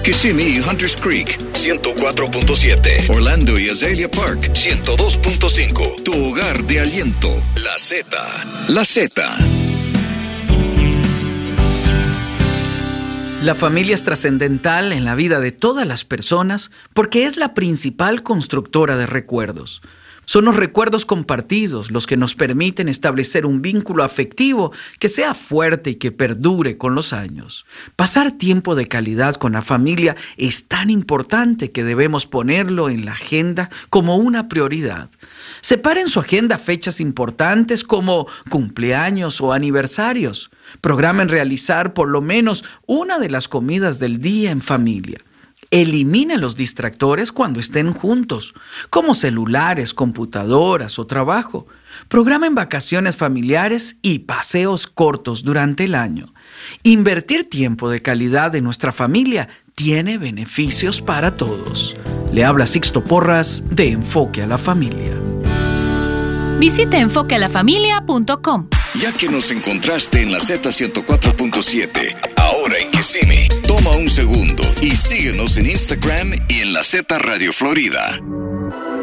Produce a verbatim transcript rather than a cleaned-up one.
Kissimmee y Hunters Creek, ciento cuatro punto siete. Orlando y Azalea Park, ciento dos punto cinco. Tu hogar de aliento. La Z. La Z. La familia es trascendental en la vida de todas las personas porque es la principal constructora de recuerdos. Son los recuerdos compartidos los que nos permiten establecer un vínculo afectivo que sea fuerte y que perdure con los años. Pasar tiempo de calidad con la familia es tan importante que debemos ponerlo en la agenda como una prioridad. Separe en su agenda fechas importantes como cumpleaños o aniversarios. Programen realizar por lo menos una de las comidas del día en familia. Eliminen los distractores cuando estén juntos, como celulares, computadoras o trabajo. Programen vacaciones familiares y paseos cortos durante el año. Invertir tiempo de calidad en nuestra familia tiene beneficios para todos. Le habla Sixto Porras de Enfoque a la Familia. Visite enfoque a la familia punto com. Ya que nos encontraste en la Z ciento cuatro punto siete, ahora en Kissimmee, toma un segundo y síguenos en Instagram y en la Z Radio Florida.